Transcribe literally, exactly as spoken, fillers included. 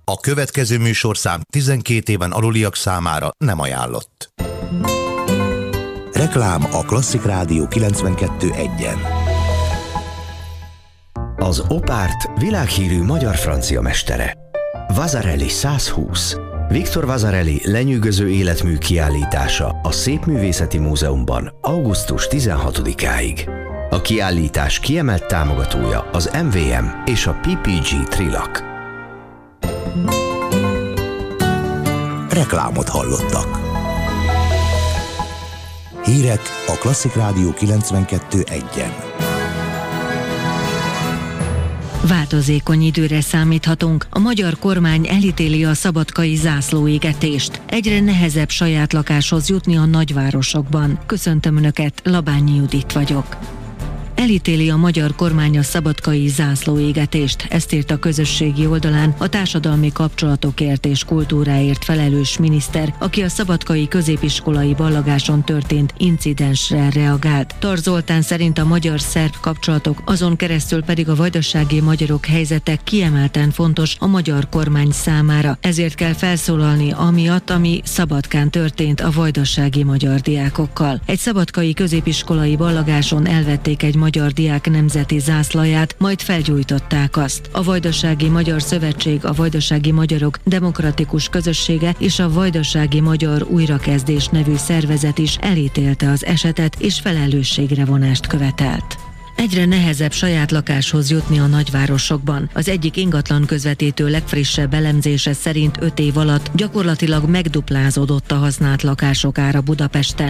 A következő műsorszám tizenkét éven aluliak számára nem ajánlott. Reklám a Klasszik Rádió kilencvenkettő egyen. Az Opárt világhírű magyar-francia mestere. Vasarely százhúsz. Viktor Vasarely lenyűgöző életmű kiállítása a Szépművészeti Múzeumban augusztus tizenhatodikáig. A kiállítás kiemelt támogatója az em vé em és a pé pé gé Trilak. Reklámot hallottak. Hírek a Klasszik Rádió kilencvenkettő egyen. Változékony időre számíthatunk. A magyar kormány elítéli a szabadkai zászlóégetést. Egyre nehezebb saját lakáshoz jutni a nagyvárosokban. Köszöntöm Önöket, Labányi Judit vagyok. Elítéli a magyar kormány a szabadkai zászlóégetést. Ezt írt a közösségi oldalán a társadalmi kapcsolatokért és kultúráért felelős miniszter, aki a szabadkai középiskolai ballagáson történt incidensre reagált. Tar Zoltán szerint a magyar-szerb kapcsolatok, azon keresztül pedig a vajdasági magyarok helyzete kiemelten fontos a magyar kormány számára. Ezért kell felszólalni amiatt, ami Szabadkán történt a vajdasági magyar diákokkal. Egy szabadkai középiskolai ballagáson elvették egy magyar diák nemzeti zászlaját, majd felgyújtották azt. A Vajdasági Magyar Szövetség, a Vajdasági Magyarok Demokratikus Közössége és a Vajdasági Magyar Újrakezdés nevű szervezet is elítélte az esetet és felelősségre vonást követelt. Egyre nehezebb saját lakáshoz jutni a nagyvárosokban. Az egyik ingatlan közvetítő legfrissebb elemzése szerint öt év alatt gyakorlatilag megduplázódott a használt lakások ára Budapesten.